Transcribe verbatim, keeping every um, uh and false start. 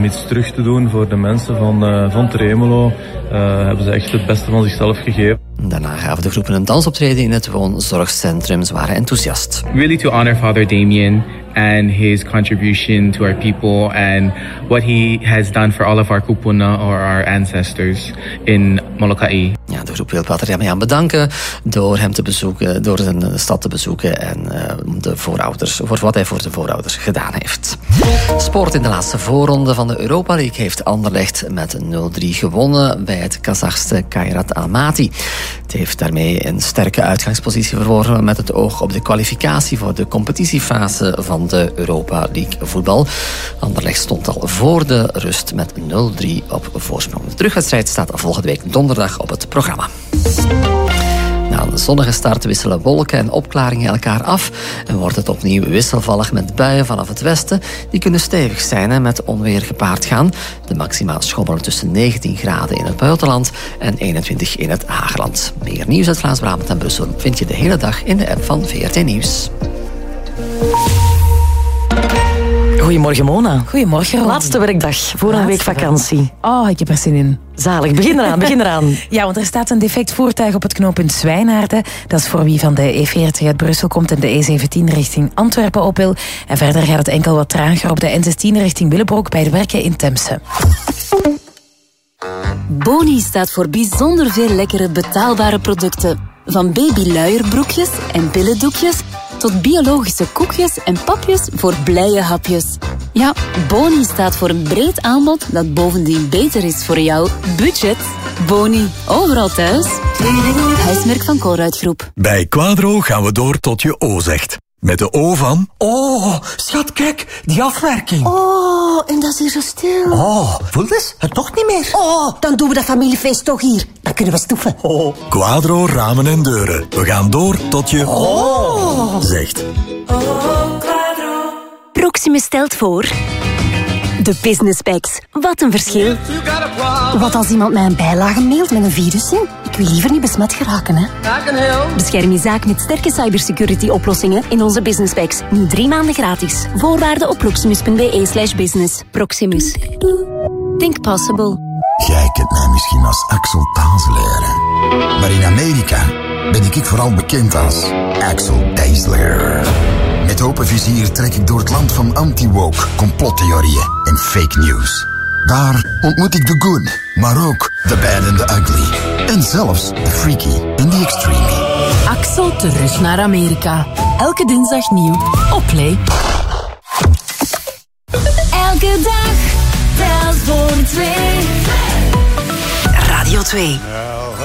iets terug te doen voor de mensen van, uh, van Tremelo. Uh, hebben ze echt het beste van zichzelf gegeven. Daarna gaven de groepen een dansoptreden in het woonzorgcentrum. Ze waren enthousiast. Really to honor Father Damien and his contribution to our people and what he has done for all of our kupuna or our ancestors in Molokai. Ja, de groep wil Pater Damian bedanken door hem te bezoeken, door zijn stad te bezoeken en uh, de voorouders, voor wat hij voor de voorouders gedaan heeft. Sport in de laatste voorronde van de Europa League heeft Anderlecht met nul drie gewonnen bij het Kazachse Kairat Almaty. Het heeft daarmee een sterke uitgangspositie verworven met het oog op de kwalificatie voor de competitiefase van de Europa League voetbal. Anderlecht stond al voor de rust met nul drie op voorsprong. De terugwedstrijd staat volgende week donderdag op het programma. Na een zonnige start wisselen wolken en opklaringen elkaar af en wordt het opnieuw wisselvallig met buien vanaf het westen. Die kunnen stevig zijn en met onweer gepaard gaan. De maxima schommelen tussen negentien graden in het buitenland en eenentwintig in het Hageland. Meer nieuws uit Vlaams-Brabant en Brussel vind je de hele dag in de app van V R T Nieuws. Goedemorgen, Mona. Goedemorgen, Ron. Laatste werkdag voor een week vakantie. Oh, ik heb er zin in. Zalig. Begin eraan, begin eraan. Ja, want er staat een defect voertuig op het knooppunt Zwijnaarden. Dat is voor wie van de E veertig uit Brussel komt en de E zeventien richting Antwerpen op wil. En verder gaat het enkel wat trager op de N zestien richting Willebroek bij de werken in Temse. Boni staat voor bijzonder veel lekkere betaalbare producten. Van babyluierbroekjes en billendoekjes tot biologische koekjes en papjes voor blije hapjes. Ja, Boni staat voor een breed aanbod dat bovendien beter is voor jouw budget. Boni, overal thuis. Huismerk van Colruyt Groep. Bij Quadro gaan we door tot je O zegt. Met de O van... Oh, schat, kijk, die afwerking. Oh, en dat is hier zo stil. Oh, voel eens, het toch niet meer. Oh, dan doen we dat familiefeest toch hier. Dan kunnen we stoeven. Oh. Quadro ramen en deuren. We gaan door tot je... Oh. Zegt. Oh, Quadro. Proximus stelt voor... De Business Packs. Wat een verschil. Wat als iemand mij een bijlage mailt met een virus in? Ik wil liever niet besmet geraken, hè. Bescherm je zaak met sterke cybersecurity oplossingen in onze Business Packs. Nu drie maanden gratis. Voorwaarden op proximus.be slash business. Proximus. Think possible. Jij kent mij misschien als Axel Tazelaar. Maar in Amerika ben ik vooral bekend als Axel Tazelaar. Met open vizier trek ik door het land van anti-woke, complottheorieën en fake news. Daar ontmoet ik de good, maar ook de bad and the ugly. En zelfs de freaky en the extreme. Axel terug naar Amerika. Elke dinsdag nieuw op Play. Elke dag telt voor twee. Radio twee. Ja.